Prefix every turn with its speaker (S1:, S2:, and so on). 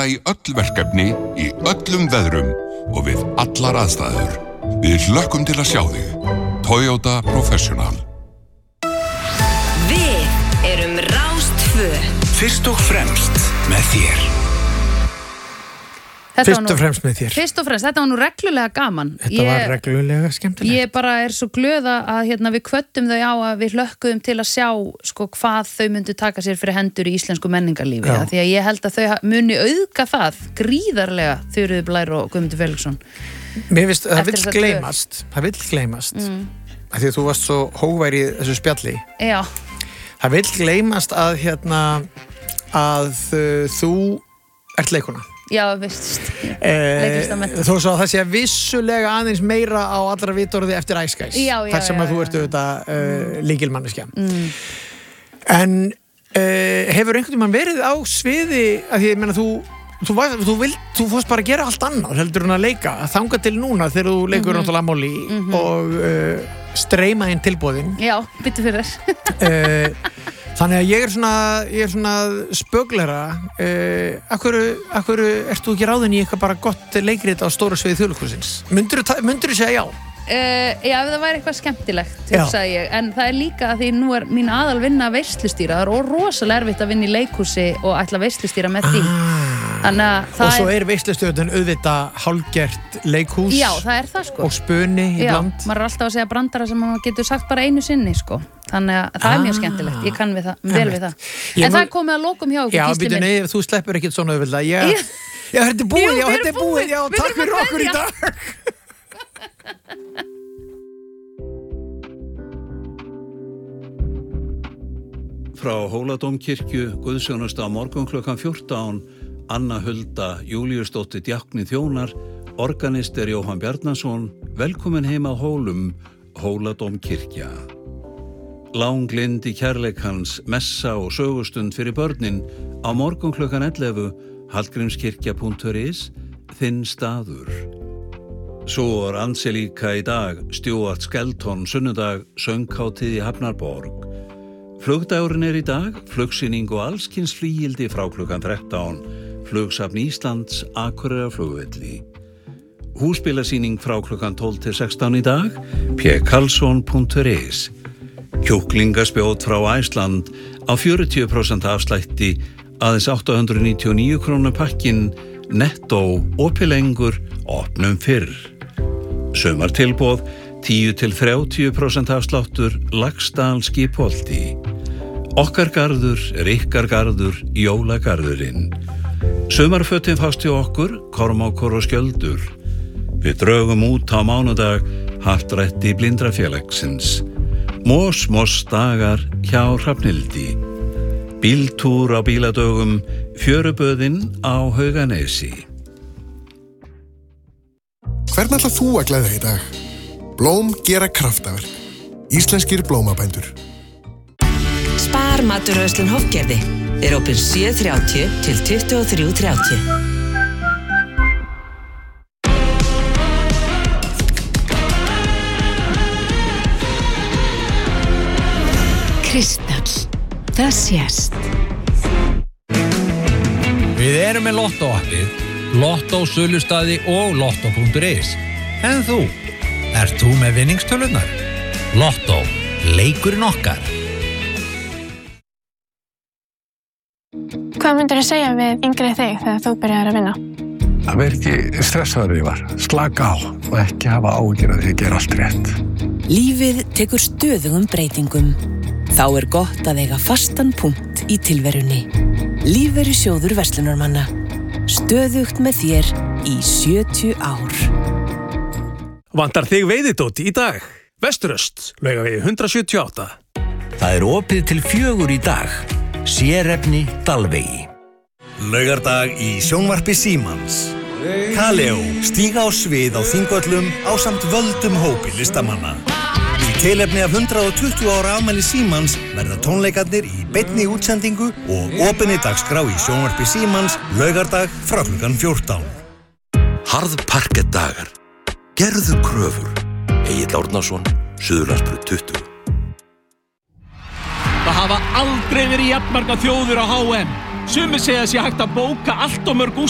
S1: Mæta í öll verkefni, í öllum veðrum og við allar aðstæður. Við hlökkum til að sjá þig. Toyota Professional.
S2: Við erum Rás 2.
S3: Fyrst og fremst með þér.
S4: Fyrst og fremst með þér.
S5: Fyrst og fremst, þetta var nú reglulega gaman.
S4: Þetta var reglulega skemmtilegt.
S5: Ég bara er svo glöð að við kvöddum þau á að við hlökkuðum til að sjá hvað þau myndu taka sér fyrir hendur í íslensku menningarlífi. Því að ég held að þau muni auðga það gríðarlega Þuríður Blær og Guðmundur Felixson.
S4: Mér finnst það vill gleymast. Það vill gleymast. Af því að þú varst svo hógvær í þessu spjalli.
S5: Já. Það
S4: vill gleymast að þú ert leikona.
S5: Já, vist.
S4: Þó svo að það sé vissulega aðeins meira á allra vitorði eftir Ice Guys. Þar sem að þú ert auðvitað lykilmanneskja. En hefur einhvern veginn verið á sviði að því, ég meina, þú fórst bara að gera allt annað heldur en að leika, að þanga til núna þegar þú leikur náttúrulega Molly og streyma inn tilboðin.
S5: Já, byttu fyrir þér.
S4: Þannig að ég er svona spöglera. Akkur ert þú ekki ráðin í eitthvað bara gott leikrit á stóra sviði Þjóðleikhússins? Myndirðu segja já?
S5: Já, ef það væri eitthvað skemmtilegt, hugsaði ég. En það er líka að því nú er mín aðalvinna veislustýra. Það er rosalega erfitt að vinna í leikhúsi og ætla veislustýra með því.
S4: Og svo er veislustjórnin auðvitað hálfgert leikhús.
S5: Já, það er það
S4: og spuni í bland.
S5: Já, maður er alltaf að segja brandara sem maður getur sagt bara einu sinni þannig að það er mjög skemmtilegt. Ég kann vel við það. En það er komið að lokum hjá okkur, Gísli minn.
S4: Já, þú sleppur ekkert svona auðvitað. Já, þetta er búið. Já, takk fyrir okkur í dag.
S6: Frá Hóladómkirkju, guðsjónustu á morgun klukkan 14, Anna Hulda Júlíusdóttir djákni þjónar, organist er Jóhann Bjarnason, velkomin heim að Hólum, Hóladómkirkja. Langlind í kærleikans, messa og sögustund fyrir börnin á morgun klukkan 11, hallgrímskirkja.is, þinn staður. Svo er anselíka í dag, Stuart Skelton, sunnudag, sönghátíð í Hafnarborg. Flugdagurinn er í dag, flugsýning og allskins flygildi frá klukkan 13, Flugsafn Íslands, Akureyrarflugvelli. Húsbílasýning frá klukkan 12 til 16 í dag, pkarlsson.is. Kjúklingaspjót frá Æsland á 40% afslætti, aðeins 899 krónur pakkin, nettó, opið lengur, opnum fyrr. Sumartilboð, 10-30% afsláttur, Laxdal Skipholti. Okkar garður er ykkar garður, jólagarðurinn. Sumarfötin fást hjá okkur, Kormákur og Skjöldur. Við drögum út á mánudag, happdrætti Blindrafélagsins. Mos dagar hjá Hrafnhildi. Bíltúr á bíladögum, fjöruböðin á Hauganesi.
S7: Hvern ætlar þú að gleðja í dag? Blóm gera kraftaverk. Íslenskir blómabændur.
S2: Spar maturverslun Hofgerði er opin 7:30 til 23:30.
S8: Kristall. Það sést.
S9: Við erum með Lotto-appið, Lotto sölustaði og Lotto.is. En þú? Ert þú með vinningstölunar? Lotto, leikurinn okkar.
S10: Hvað myndirðu segja við yngri þig þegar þú byrjaðir að vinna?
S11: Að vera ekki stressaður yfir, slaka á og ekki hafa áhyggjur af því að gera allt rétt.
S2: Lífið tekur stöðugum breytingum. Þá er gott að eiga fastan punkt í tilverunni. Lífeyrissjóður verslunarmanna. Stöðugt með þér í 70 ár.
S12: Vantar þig veiðidót í dag? Vesturöst, Laugavegi 178.
S13: Það er opið til 4 í dag. Sérefni Dalvegi.
S14: Laugardag í sjónvarpi Símans. Kaleo stíga á svið á Þingvöllum ásamt völdum hópi listamanna. Í tilefni af 120 ára afmæli Símans verða tónleikarnir í beinni útsendingu og opinni dagskrá í sjónvarpi Símans laugardag frá klukkan 14.
S15: Harðparkettdagar. Gerðu kröfur. Egill Árnason, Suðurlandsbraut 20.
S16: Það hafa aldrei verið jafnmargar þjóðir á HM. Sumir segja að sé hægt að bóka allt og mörg úrslit